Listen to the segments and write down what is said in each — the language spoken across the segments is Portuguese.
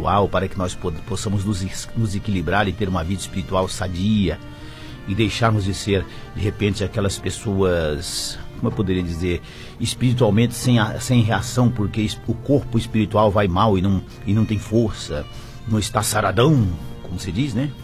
espiritual, para que nós possamos nos equilibrar e ter uma vida espiritual sadia, e deixarmos de ser, de repente, aquelas pessoas, como eu poderia dizer, espiritualmente sem reação, porque o corpo espiritual vai mal e não tem força, não está saradão, como se diz, né?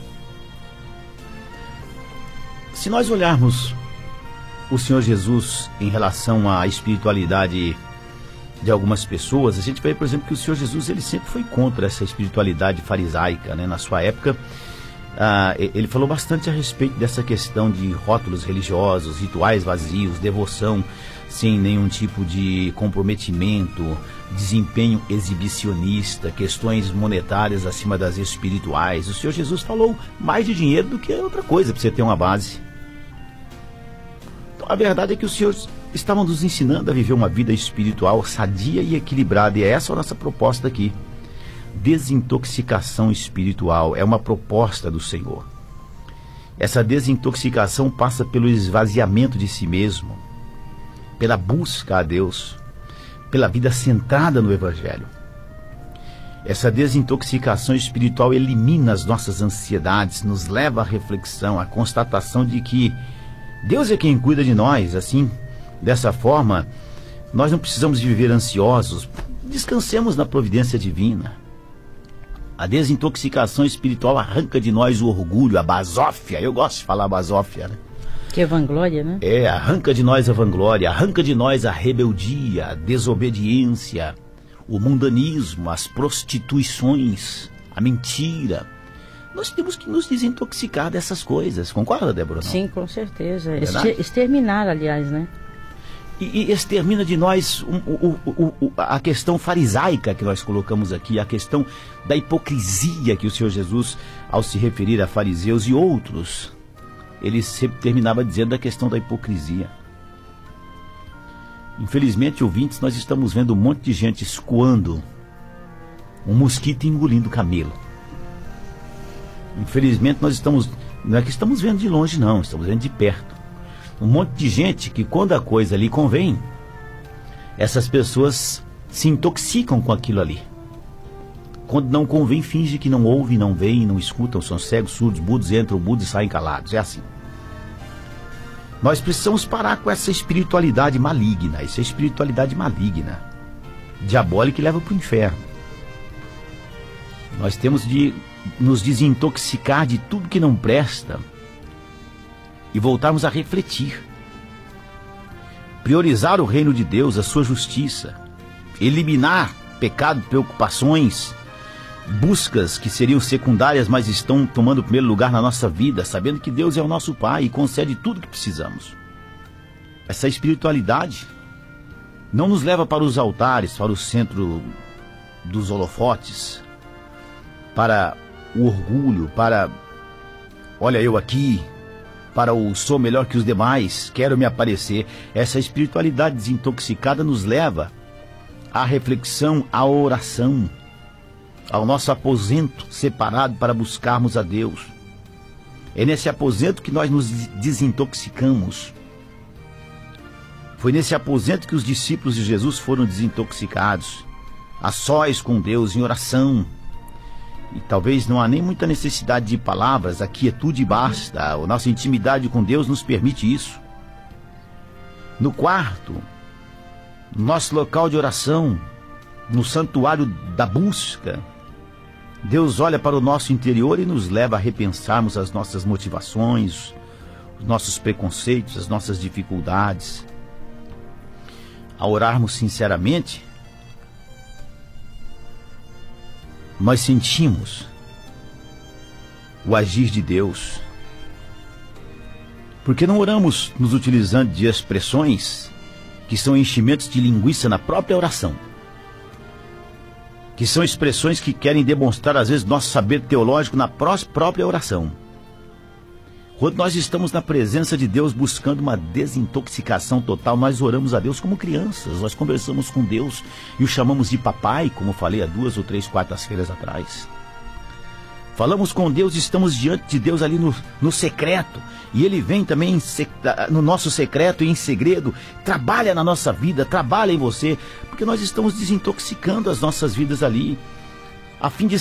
Se nós olharmos o Senhor Jesus em relação à espiritualidade de algumas pessoas, a gente vê, por exemplo, que o Senhor Jesus ele sempre foi contra essa espiritualidade farisaica, né? Na sua época, ele falou bastante a respeito dessa questão de rótulos religiosos, rituais vazios, devoção sem nenhum tipo de comprometimento, desempenho exibicionista, questões monetárias acima das espirituais. O Senhor Jesus falou mais de dinheiro do que outra coisa, para você ter uma base. Então, a verdade é que o Senhor estava nos ensinando a viver uma vida espiritual sadia e equilibrada, e é essa a nossa proposta aqui. Desintoxicação espiritual é uma proposta do Senhor. Essa desintoxicação passa pelo esvaziamento de si mesmo, pela busca a Deus, pela vida centrada no Evangelho. Essa desintoxicação espiritual elimina as nossas ansiedades, nos leva à reflexão, à constatação de que Deus é quem cuida de nós. Assim, dessa forma, nós não precisamos viver ansiosos, descansemos na providência divina. A desintoxicação espiritual arranca de nós o orgulho, a basófia. Eu gosto de falar basófia, né? Que é vanglória, né? Arranca de nós a vanglória, arranca de nós a rebeldia, a desobediência, o mundanismo, as prostituições, a mentira. Nós temos que nos desintoxicar dessas coisas. Concorda, Débora? Não? Sim, com certeza. Exterminar, aliás, né? E extermina de nós a questão farisaica que nós colocamos aqui, a questão da hipocrisia que o Senhor Jesus, ao se referir a fariseus e outros, ele sempre terminava dizendo da questão da hipocrisia. Infelizmente, ouvintes, nós estamos vendo um monte de gente escoando um mosquito e engolindo camelo. Infelizmente, não é que estamos vendo de longe, não, estamos vendo de perto. Um monte de gente que, quando a coisa lhe convém, essas pessoas se intoxicam com aquilo ali. Quando não convém, finge que não ouvem, não veem, não escutam, são cegos, surdos, mudos, entram mudos e saem calados. É assim. Nós precisamos parar com essa espiritualidade maligna. Essa espiritualidade maligna, diabólica, que leva para o inferno. Nós temos de nos desintoxicar de tudo que não presta e voltarmos a refletir. Priorizar o reino de Deus, a sua justiça. Eliminar pecado, preocupações, buscas que seriam secundárias, mas estão tomando o primeiro lugar na nossa vida, sabendo que Deus é o nosso Pai e concede tudo o que precisamos. Essa espiritualidade não nos leva para os altares, para o centro dos holofotes, para o orgulho, para olha eu aqui, para o sou melhor que os demais, quero me aparecer. Essa espiritualidade desintoxicada nos leva à reflexão, à oração, ao nosso aposento separado para buscarmos a Deus. É nesse aposento que nós nos desintoxicamos. Foi nesse aposento que os discípulos de Jesus foram desintoxicados, a sós com Deus, em oração. E talvez não há nem muita necessidade de palavras, a quietude basta. A nossa intimidade com Deus nos permite isso. No quarto, no nosso local de oração, no santuário da busca, Deus olha para o nosso interior e nos leva a repensarmos as nossas motivações, os nossos preconceitos, as nossas dificuldades. Ao orarmos sinceramente, nós sentimos o agir de Deus. Porque não oramos nos utilizando de expressões que são enchimentos de linguiça na própria oração, que são expressões que querem demonstrar às vezes nosso saber teológico na própria oração. Quando nós estamos na presença de Deus buscando uma desintoxicação total, nós oramos a Deus como crianças, nós conversamos com Deus e o chamamos de papai, como falei há 2 ou 3 quartas-feiras atrás. Falamos com Deus, estamos diante de Deus ali no secreto, e Ele vem também no nosso secreto e em segredo, trabalha na nossa vida, trabalha em você, porque nós estamos desintoxicando as nossas vidas ali, a fim de